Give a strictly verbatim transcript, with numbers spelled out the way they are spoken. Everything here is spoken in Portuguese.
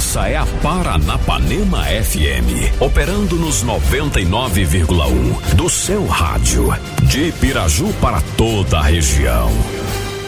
Essa é a Paranapanema F M, operando nos noventa e nove vírgula um do seu rádio, de Piraju para toda a região.